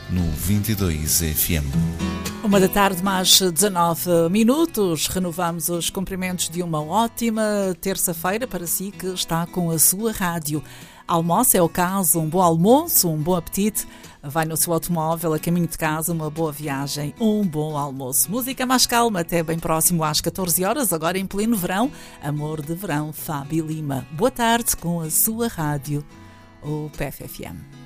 no 22 FM. 1 mais 19 minutos. Renovamos os cumprimentos de uma ótima terça-feira para si que está com a sua rádio. Almoço é o caso, um bom almoço, um bom apetite. Vai no seu automóvel a caminho de casa, uma boa viagem, um bom almoço. Música mais calma, até bem próximo às 14 horas, agora em pleno verão. Amor de Verão, Fábio Lima. Boa tarde com a sua rádio, o PFFM.